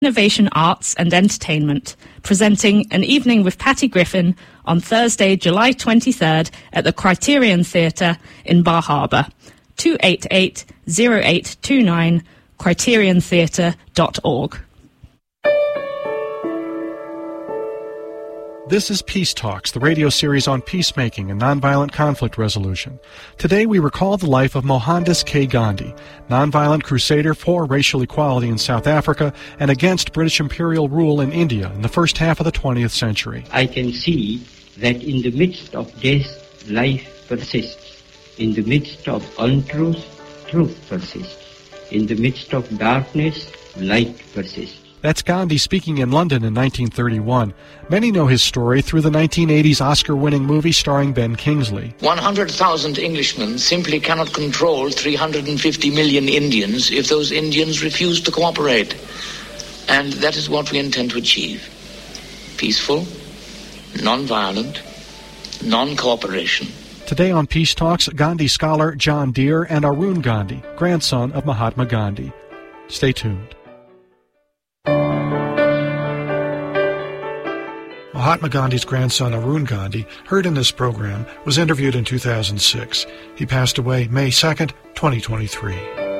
Innovation Arts and Entertainment, presenting An Evening with Patty Griffin on Thursday, July 23rd at the Criterion Theatre in Bar Harbour. 288-0829, criteriontheatre.org. This is Peace Talks, the radio series on peacemaking and nonviolent conflict resolution. Today we recall the life of Mohandas K. Gandhi, nonviolent crusader for racial equality in South Africa and against British imperial rule in India in the first half of the 20th century. I can see that in the midst of death, life persists. In the midst of untruth, truth persists. In the midst of darkness, light persists. That's Gandhi speaking in London in 1931. Many know his story through the 1980s Oscar-winning movie starring Ben Kingsley. 100,000 Englishmen simply cannot control 350 million Indians if those Indians refuse to cooperate. And that is what we intend to achieve. Peaceful, non-violent, non-cooperation. Today on Peace Talks, Gandhi scholar John Deere and Arun Gandhi, grandson of Mahatma Gandhi. Stay tuned. Mahatma Gandhi's grandson Arun Gandhi, heard in this program, was interviewed in 2006. He passed away May 2nd, 2023.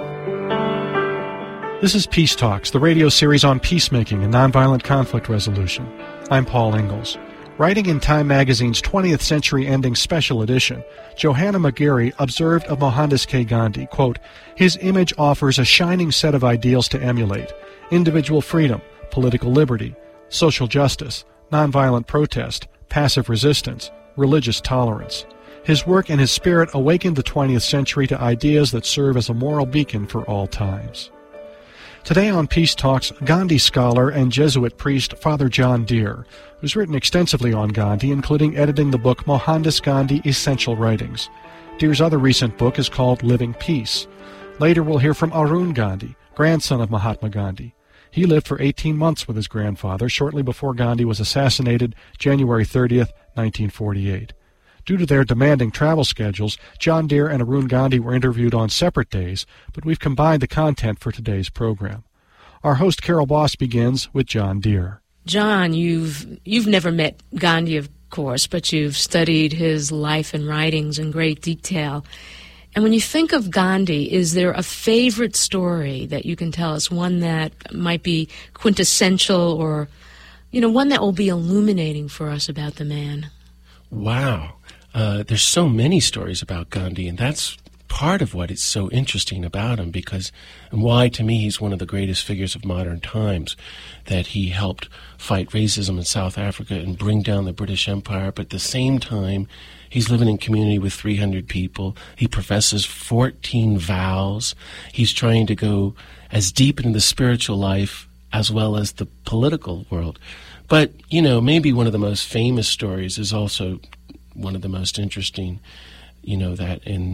This is Peace Talks, the radio series on peacemaking and nonviolent conflict resolution. I'm Paul Ingalls. Writing in Time magazine's 20th Century Ending Special Edition, Johanna McGarry observed of Mohandas K. Gandhi, quote, his image offers a shining set of ideals to emulate: individual freedom, political liberty, social justice, nonviolent protest, passive resistance, religious tolerance. His work and his spirit awakened the 20th century to ideas that serve as a moral beacon for all times. Today on Peace Talks, Gandhi scholar and Jesuit priest Father John Deere, who's written extensively on Gandhi, including editing the book Mohandas Gandhi Essential Writings. Deere's other recent book is called Living Peace. Later we'll hear from Arun Gandhi, grandson of Mahatma Gandhi. He lived for 18 months with his grandfather shortly before Gandhi was assassinated January 30th, 1948. Due to their demanding travel schedules, John Deere and Arun Gandhi were interviewed on separate days, but we've combined the content for today's program. Our host, Carol Boss, begins with John Deere. John, you've never met Gandhi, of course, but you've studied his life and writings in great detail. And when you think of Gandhi, is there a favorite story that you can tell us, one that might be quintessential or, one that will be illuminating for us about the man? Wow. There's so many stories about Gandhi, and that's part of what is so interesting about him, and why, to me, he's one of the greatest figures of modern times, that he helped fight racism in South Africa and bring down the British Empire, but at the same time, he's living in community with 300 people. He professes 14 vows. He's trying to go as deep into the spiritual life as well as the political world. But, maybe one of the most famous stories is also one of the most interesting, that in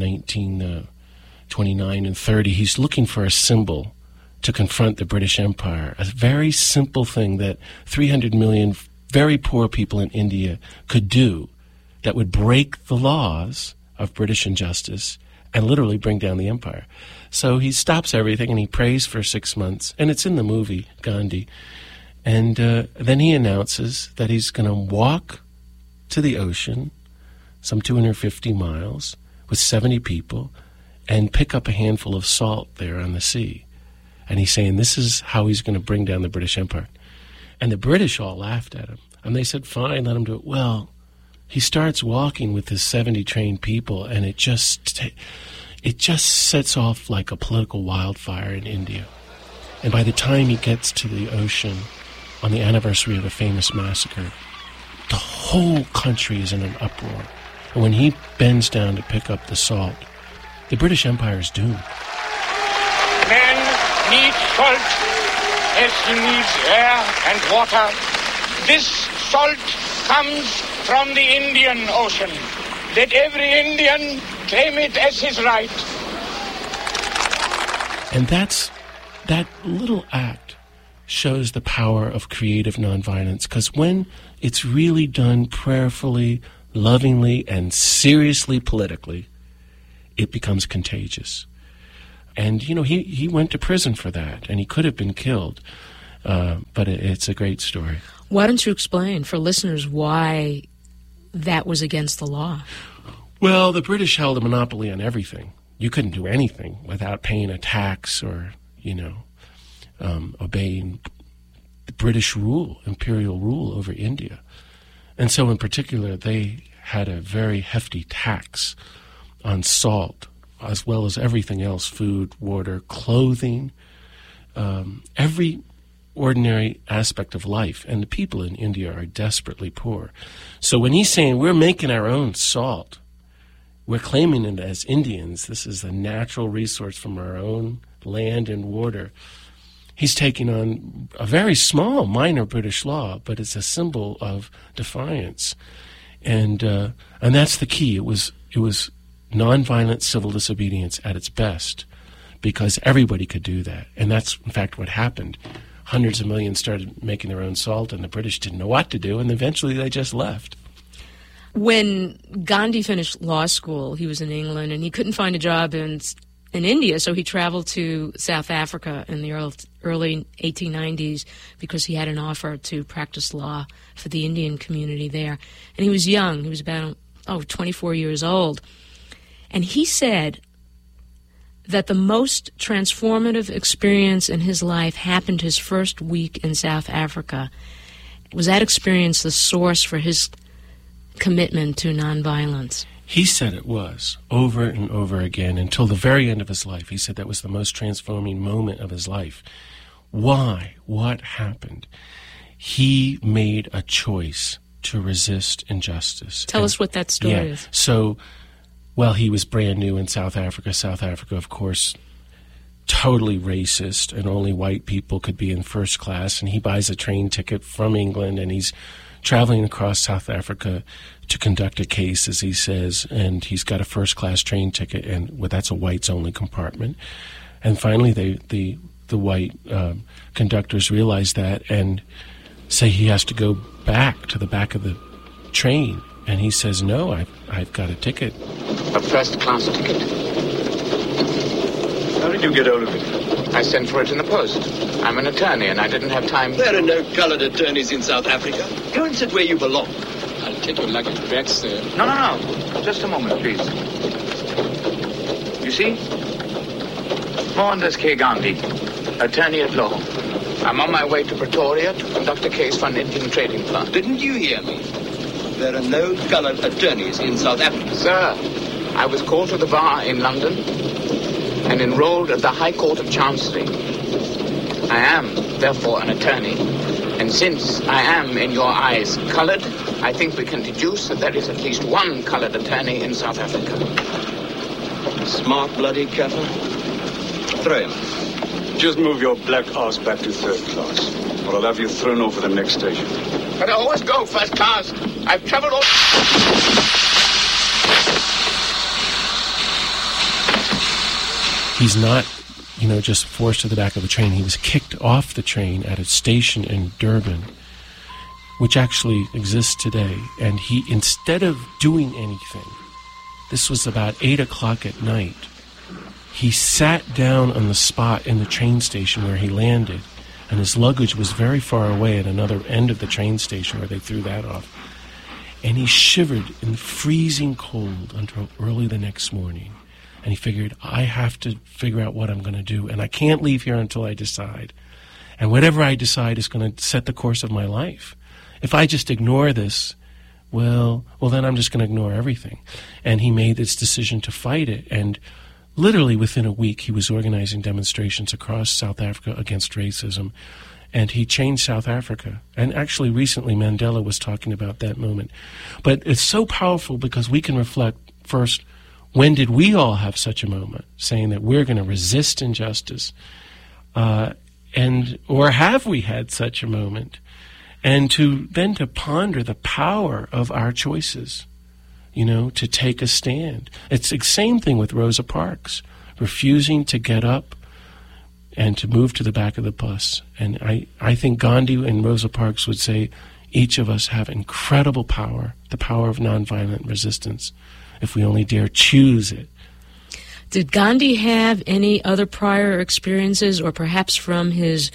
1929 and 30, he's looking for a symbol to confront the British Empire, a very simple thing that 300 million very poor people in India could do that would break the laws of British injustice and literally bring down the empire. So he stops everything and he prays for 6 months, and it's in the movie, Gandhi. And then he announces that he's going to walk to the ocean, some 250 miles, with 70 people, and pick up a handful of salt there on the sea. And he's saying this is how he's going to bring down the British Empire. And the British all laughed at him. And they said, fine, let him do it. Well, he starts walking with his 70 trained people, and it just sets off like a political wildfire in India. And by the time he gets to the ocean on the anniversary of a famous massacre, the whole country is in an uproar. And when he bends down to pick up the salt, the British Empire is doomed. Men need salt as he needs air and water. This salt comes from the Indian Ocean. Let every Indian claim it as his right. And that little act shows the power of creative nonviolence, because when it's really done prayerfully, lovingly, and seriously politically, it becomes contagious. And, he went to prison for that, and he could have been killed. But it's a great story. Why don't you explain for listeners why that was against the law? Well, the British held a monopoly on everything. You couldn't do anything without paying a tax or, obeying the British rule, imperial rule over India. And so in particular, they had a very hefty tax on salt, as well as everything else, food, water, clothing, every ordinary aspect of life. And the people in India are desperately poor. So when he's saying we're making our own salt, we're claiming it as Indians, this is a natural resource from our own land and water, he's taking on a very small, minor British law, but it's a symbol of defiance. And that's the key. It was nonviolent civil disobedience at its best, because everybody could do that. And that's, in fact, what happened. Hundreds of millions started making their own salt, and the British didn't know what to do, and eventually they just left. When Gandhi finished law school, he was in England, and he couldn't find a job in India, so he traveled to South Africa in the early 1890s because he had an offer to practice law for the Indian community there. And he was young. He was about 24 years old. And he said that the most transformative experience in his life happened his first week in South Africa. Was that experience the source for his commitment to nonviolence? He said it was, over and over again, until the very end of his life. He said that was the most transforming moment of his life. Why? What happened? He made a choice to resist injustice. Tell us what that story is. So, well, he was brand new in South Africa. South Africa, of course, totally racist, and only white people could be in first class. And he buys a train ticket from England, and he's traveling across South Africa to conduct a case, as he says, and he's got a first-class train ticket, and that's a whites-only compartment. And finally, the white conductors realize that and say he has to go back to the back of the train. And he says, no, I've got a ticket. A first-class ticket? How did you get hold of it? I sent for it in the post. I'm an attorney, and I didn't have time. There are no colored attorneys in South Africa. Go and sit where you belong. I'll take your luggage back, sir. No. Just a moment, please. You see? Mohandas K. Gandhi, attorney at law. I'm on my way to Pretoria to conduct a case for an Indian trading firm. Didn't you hear me? There are no colored attorneys in South Africa. Sir, I was called to the bar in London and enrolled at the High Court of Chancery. I am, therefore, an attorney. And since I am, in your eyes, colored, I think we can deduce that there is at least one colored attorney in South Africa. Smart bloody Kaffir. Throw him. Just move your black ass back to third class, or I'll have you thrown over the next station. But I always go first class. I've traveled all... He's not, just forced to the back of the train. He was kicked off the train at a station in Durban, which actually exists today. And he, instead of doing anything, this was about 8 o'clock at night, he sat down on the spot in the train station where he landed, and his luggage was very far away at another end of the train station where they threw that off. And he shivered in the freezing cold until early the next morning. And he figured, I have to figure out what I'm going to do, and I can't leave here until I decide. And whatever I decide is going to set the course of my life. If I just ignore this, well, then I'm just going to ignore everything. And he made this decision to fight it, and literally within a week, he was organizing demonstrations across South Africa against racism, and he changed South Africa. And actually, recently, Mandela was talking about that moment. But it's so powerful because we can reflect, first, when did we all have such a moment, saying that we're going to resist injustice? Or have we had such a moment? And to ponder the power of our choices, to take a stand. It's the same thing with Rosa Parks, refusing to get up and to move to the back of the bus. And I think Gandhi and Rosa Parks would say each of us have incredible power, the power of nonviolent resistance, if we only dare choose it. Did Gandhi have any other prior experiences, or perhaps from his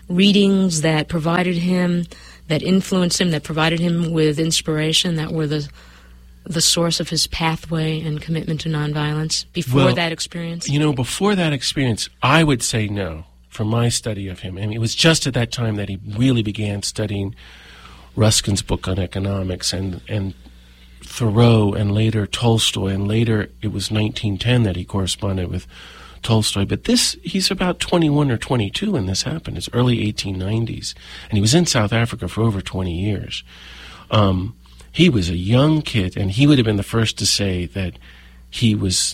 readings that provided him, that influenced him, that provided him with inspiration, that were the source of his pathway and commitment to nonviolence before that experience? Before that experience, I would say no, from my study of him. I mean, it was just at that time that he really began studying Ruskin's book on economics and Thoreau, and later Tolstoy, and later it was 1910 that he corresponded with Tolstoy. But he's about 21 or 22 when this happened. It's early 1890s. And he was in South Africa for over 20 years. He was a young kid, and he would have been the first to say that he was,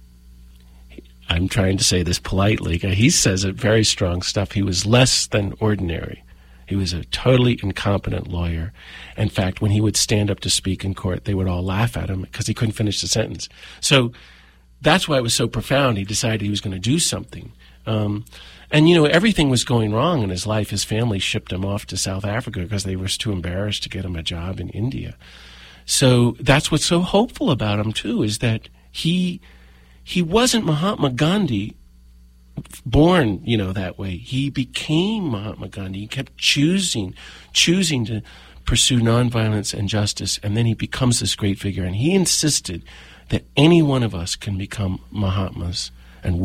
I'm trying to say this politely, he says it very strong stuff, he was less than ordinary. He was a totally incompetent lawyer. In fact, when he would stand up to speak in court, they would all laugh at him because he couldn't finish the sentence. So that's why it was so profound. He decided he was going to do something. Everything was going wrong in his life. His family shipped him off to South Africa because they were too embarrassed to get him a job in India. So that's what's so hopeful about him, too, is that he wasn't Mahatma Gandhi born, that way. He became Mahatma Gandhi. He kept choosing to pursue nonviolence and justice, and then he becomes this great figure. And he insisted that any one of us can become Mahatmas and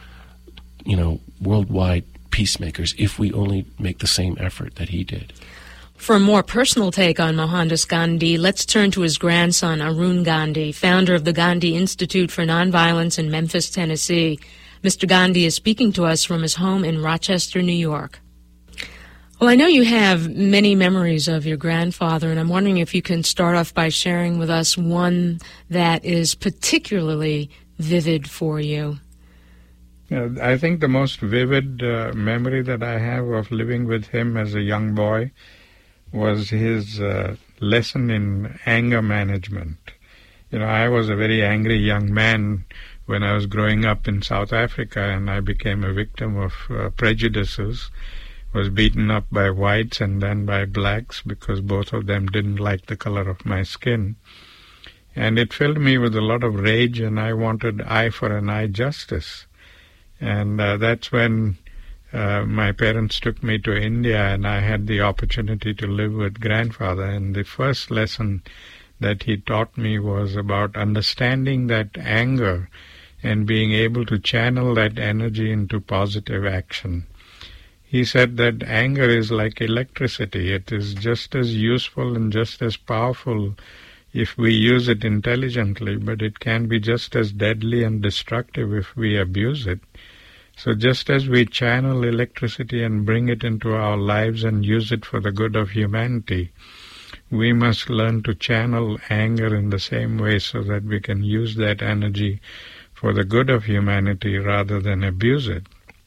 worldwide peacemakers if we only make the same effort that he did. For a more personal take on Mohandas Gandhi, let's turn to his grandson, Arun Gandhi, founder of the Gandhi Institute for Nonviolence in Memphis, Tennessee. Mr. Gandhi is speaking to us from his home in Rochester, New York. Well, I know you have many memories of your grandfather, and I'm wondering if you can start off by sharing with us one that is particularly vivid for you. I think the most vivid memory that I have of living with him as a young boy was his lesson in anger management. I was a very angry young man when I was growing up in South Africa, and I became a victim of prejudices, was beaten up by whites and then by blacks because both of them didn't like the color of my skin. And it filled me with a lot of rage, and I wanted eye for an eye justice. And that's when my parents took me to India, and I had the opportunity to live with grandfather. And the first lesson that he taught me was about understanding that anger and being able to channel that energy into positive action. He said that anger is like electricity. It is just as useful and just as powerful if we use it intelligently, but it can be just as deadly and destructive if we abuse it. So just as we channel electricity and bring it into our lives and use it for the good of humanity, we must learn to channel anger in the same way so that we can use that energy for the good of humanity rather than abuse it.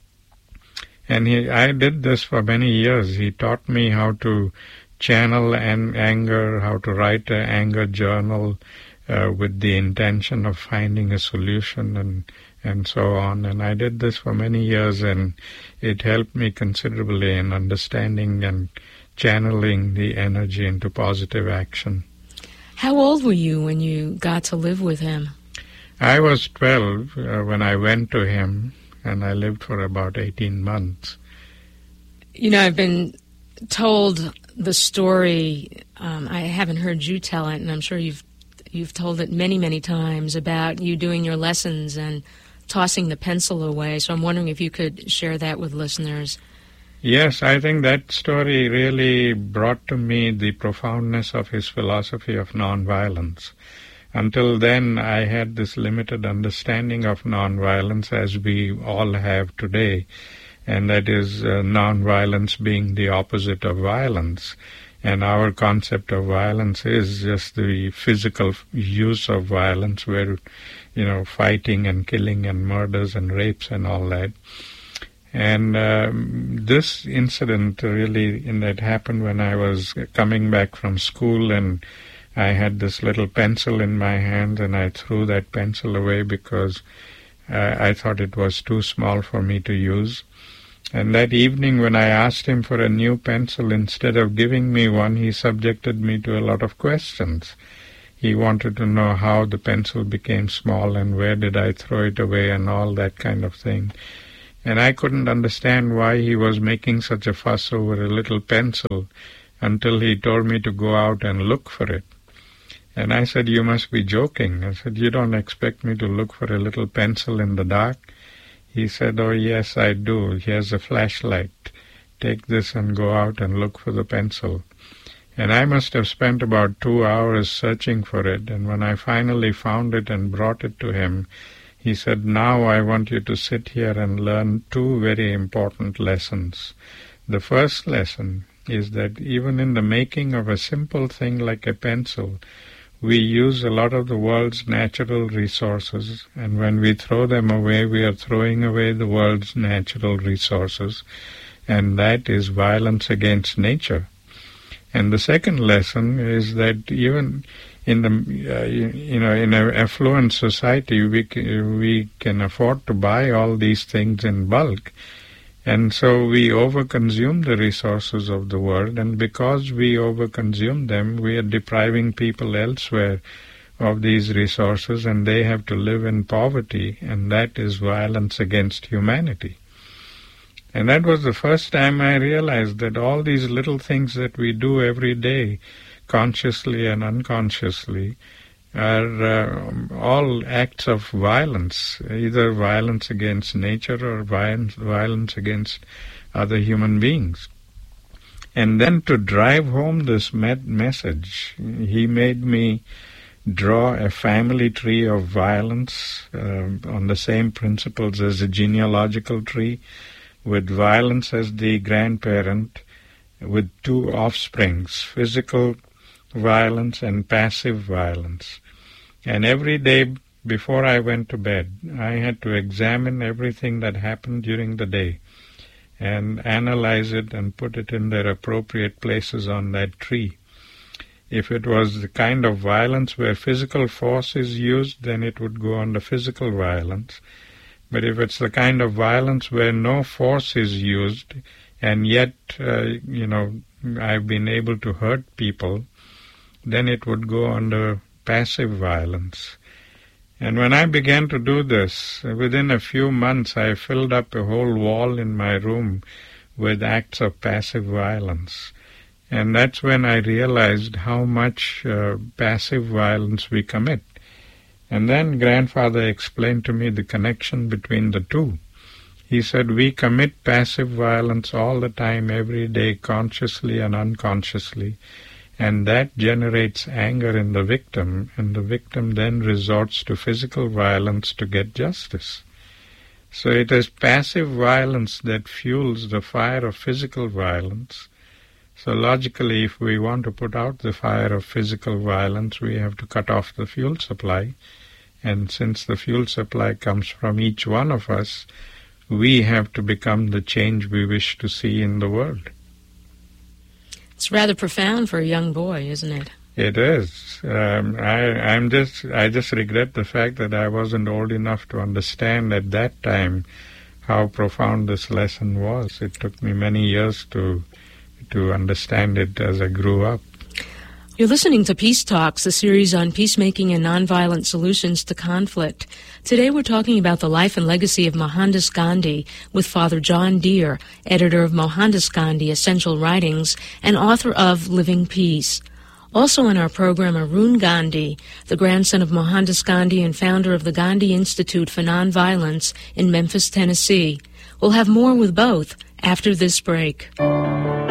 And I did this for many years. He taught me how to channel anger, how to write an anger journal with the intention of finding a solution and so on. And I did this for many years, and it helped me considerably in understanding and channeling the energy into positive action. How old were you when you got to live with him? I was 12 when I went to him, and I lived for about 18 months. I've been told the story, I haven't heard you tell it, and I'm sure you've told it many, many times, about you doing your lessons and tossing the pencil away. So I'm wondering if you could share that with listeners. Yes, I think that story really brought to me the profoundness of his philosophy of nonviolence. Until then, I had this limited understanding of nonviolence, as we all have today, and that is nonviolence being the opposite of violence. And our concept of violence is just the physical use of violence, where, fighting and killing and murders and rapes and all that. And this incident really that happened when I was coming back from school, and I had this little pencil in my hand, and I threw that pencil away because I thought it was too small for me to use. And that evening when I asked him for a new pencil, instead of giving me one, he subjected me to a lot of questions. He wanted to know how the pencil became small and where did I throw it away and all that kind of thing. And I couldn't understand why he was making such a fuss over a little pencil until he told me to go out and look for it. And I said, "You must be joking." I said, "You don't expect me to look for a little pencil in the dark?" He said, "Oh, yes, I do. Here's a flashlight. Take this and go out and look for the pencil." And I must have spent about 2 hours searching for it, and when I finally found it and brought it to him, he said, "Now I want you to sit here and learn 2 very important lessons. The first lesson is that even in the making of a simple thing like a pencil, we use a lot of the world's natural resources, and when we throw them away, we are throwing away the world's natural resources, and that is violence against nature. And the second lesson is that even in in an affluent society, we can afford to buy all these things in bulk, and so we overconsume the resources of the world, and because we overconsume them, we are depriving people elsewhere of these resources, and they have to live in poverty, and that is violence against humanity. And that was the first time I realized that all these little things that we do every day, consciously and unconsciously, are all acts of violence, either violence against nature or violence against other human beings. And then to drive home this message, he made me draw a family tree of violence on the same principles as a genealogical tree, with violence as the grandparent, with 2 offsprings, physical violence and passive violence. And every day before I went to bed, I had to examine everything that happened during the day and analyze it and put it in their appropriate places on that tree. If it was the kind of violence where physical force is used, then it would go under physical violence. But if it's the kind of violence where no force is used, and yet, I've been able to hurt people, then it would go under passive violence. And when I began to do this, within a few months I filled up a whole wall in my room with acts of passive violence. And that's when I realized how much passive violence we commit. And then Grandfather explained to me the connection between the two. He said, we commit passive violence all the time, every day, consciously and unconsciously, and that generates anger in the victim, and the victim then resorts to physical violence to get justice. So it is passive violence that fuels the fire of physical violence. So logically, if we want to put out the fire of physical violence, we have to cut off the fuel supply. And since the fuel supply comes from each one of us, we have to become the change we wish to see in the world. It's rather profound for a young boy, isn't it? It is. I just regret the fact that I wasn't old enough to understand at that time how profound this lesson was. It took me many years to understand it as I grew up. You're listening to Peace Talks, a series on peacemaking and nonviolent solutions to conflict. Today we're talking about the life and legacy of Mohandas Gandhi with Father John Deere, editor of Mohandas Gandhi Essential Writings and author of Living Peace. Also in our program, Arun Gandhi, the grandson of Mohandas Gandhi and founder of the Gandhi Institute for Nonviolence in Memphis, Tennessee. We'll have more with both after this break.